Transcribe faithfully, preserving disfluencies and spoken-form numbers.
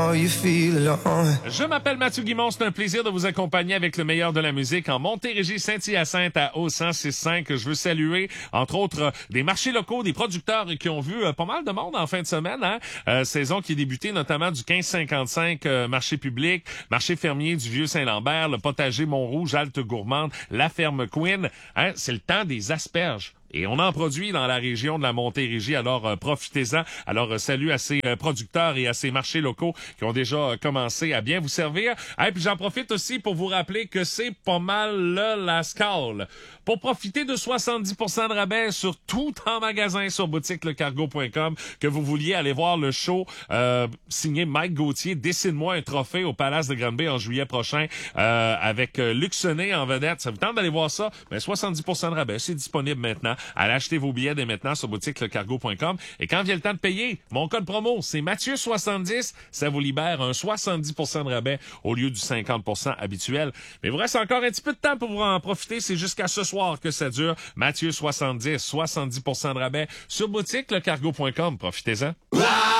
Je m'appelle Mathieu Guimond, c'est un plaisir de vous accompagner avec le meilleur de la musique en Montérégie, Saint-Hyacinthe à Haut cent six cinq. Je veux saluer, entre autres, euh, des marchés locaux, des producteurs qui ont vu euh, pas mal de monde en fin de semaine. Hein? Euh, saison qui est débutée notamment du quinze cinquante-cinq euh, marché public, marché fermier du Vieux-Saint-Lambert, le potager Montrouge, Halte Gourmande, la ferme Queen. Hein? C'est le temps des asperges. Et on en produit dans la région de la Montérégie, alors euh, profitez-en. Alors euh, salut à ces euh, producteurs et à ces marchés locaux qui ont déjà euh, commencé à bien vous servir. Et puis j'en profite aussi pour vous rappeler que c'est pas mal là, la scale. Pour profiter de soixante-dix pour cent de rabais sur tout en magasin sur boutique le cargo point com, que vous vouliez aller voir le show euh, signé Mike Gauthier, Dessine-moi un trophée au Palace de Granby en juillet prochain euh, avec euh, Luc Sonnet en vedette. Ça vous tente d'aller voir ça? Ben, soixante-dix pour cent de rabais, c'est disponible maintenant. Allez acheter vos billets dès maintenant sur boutique le cargo point com. Et quand vient le temps de payer, mon code promo, c'est Mathieu soixante-dix. Ça vous libère un soixante-dix pour cent de rabais au lieu du cinquante pour cent habituel. Mais il vous reste encore un petit peu de temps pour vous en profiter. C'est jusqu'à ce soir que ça dure. Mathieu soixante-dix, soixante-dix pour cent de rabais sur boutique le cargo point com. Profitez-en.